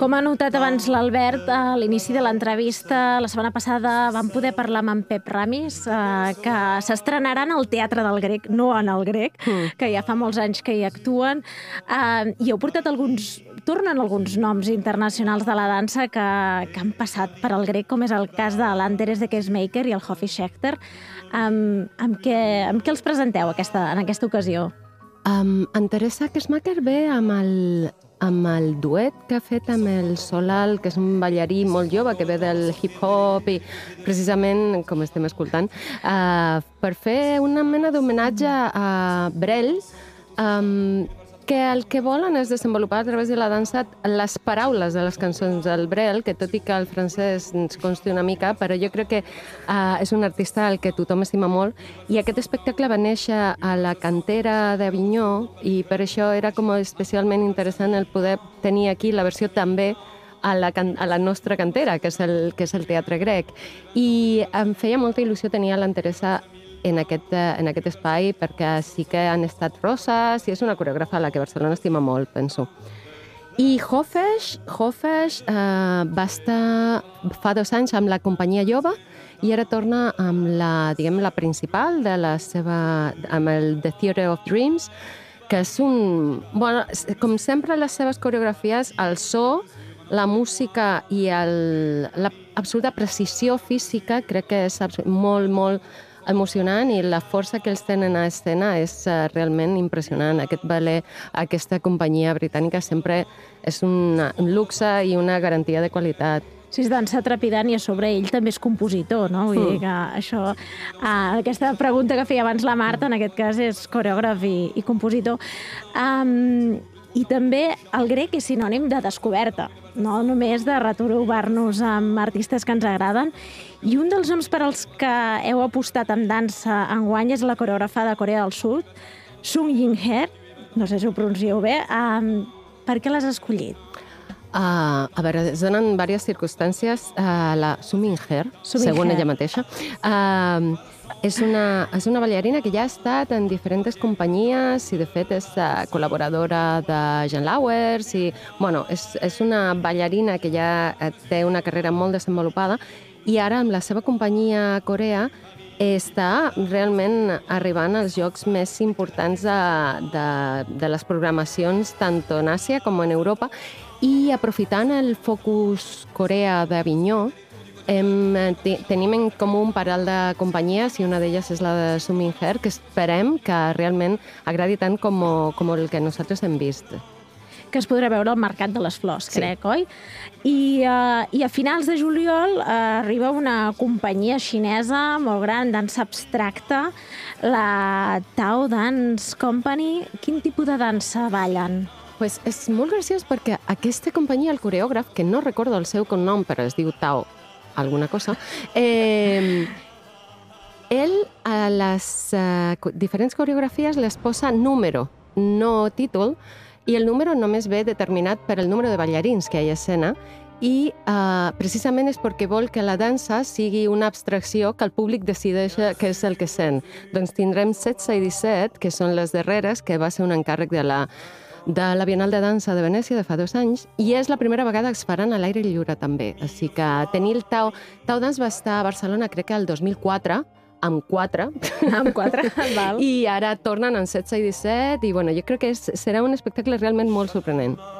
Com ha notat abans l'Albert, a l'inici de l'entrevista, la setmana passada vam poder parlar amb en Pep Ramis, que s'estrenaran al Teatre del Grec, no en el Grec, que ja fa molts anys que hi actuen, i heu portat tornen alguns noms internacionals de la dansa que han passat per al Grec, com és el cas de l'Anteres de Keismaker i el Hoffi Schechter. Amb què els presenteu en aquesta ocasió? En Teresa Keismaker ve amb el duet que ha fet amb el Solal, que és un ballarí molt jove, que ve del hip-hop i precisament, com estem escoltant, per fer una mena d'homenatge a Brel, que el que volen és desenvolupar a través de la dansa les paraules de les cançons del Brel, que tot i que el francès ens consti una mica, però jo crec que és un artista al que tothom estima molt, i aquest espectacle va néixer a la cantera d'Avinyó, i per això era com especialment interessant el poder tenir aquí la versió també a la nostra cantera, que és el Teatre Grec. I em feia molta il·lusió tenir a l'Anteresa en aquest espai, perquè sí que han estat roses i és una coreògrafa a la que Barcelona estima molt, penso. I Hofesh va estar fa 2 anys amb la companyia jove i ara torna amb la principal de la seva, amb el The Theatre of Dreams, que és com sempre les seves coreografies, el so, la música i l'absoluta precisió física crec que és molt, molt emocionant, i la força que els tenen a escena és realment impressionant. Aquest ballet, aquesta companyia britànica sempre és un luxe i una garantia de qualitat. Sí, és dansa trepidant i a sobre ell també és compositor, no? Vull dir que això, aquesta pregunta que feia abans la Marta, en aquest cas és coreògraf i compositor. I també el Grec és sinònim de descoberta, no només de retrobar-nos amb artistes que ens agraden. I un dels noms per als que heu apostat en dansa enguany és la coreògrafa de Corea del Sud, Sung Jin-Her, no sé si ho pronuncieu bé. Per què l'has escollit? A veure, es donen diverses circumstàncies. La Sung Jin-Her, segons ella mateixa, és una ballarina que ja ha estat en diferents companyies i, de fet, és col·laboradora de Jean Lauwers i, és una ballarina que ja té una carrera molt desenvolupada, i ara, amb la seva companyia a Corea, està realment arribant als jocs més importants de les programacions tant en Àsia com en Europa, i aprofitant el Focus Corea d'Avinyó, tenim en comú un parell de companyies, i una d'elles és la de Sung Jin-Her, que esperem que realment agradi tant com el que nosaltres hem vist. Que es podrà veure al Mercat de les Flors, crec, oi? I a finals de juliol arriba una companyia xinesa molt gran, dansa abstracta, la Tao Dance Company. Quin tipus de dansa ballen? Pues és molt graciós perquè aquesta companyia, el coreògraf, que no recordo el seu cognom, però es diu Tao alguna cosa, ell a les diferents coreografies les posa número, no títol, i el número només ve determinat per el número de ballarins que hi ha a escena, i precisament és perquè vol que la dansa sigui una abstracció que el públic decideix què és el que sent. Doncs tindrem 16 i 17, que són les darreres, que va ser un encàrrec de la Bienal de Dansa de Venècia de fa 2 anys, i és la primera vegada que es faran a l'aire lliure també. Així que tenir el Tao Dance va estar a Barcelona, crec que el 2004, amb 4. Amb 4, val. I ara tornen en 16 i 17, i jo crec que serà un espectacle realment molt sorprenent.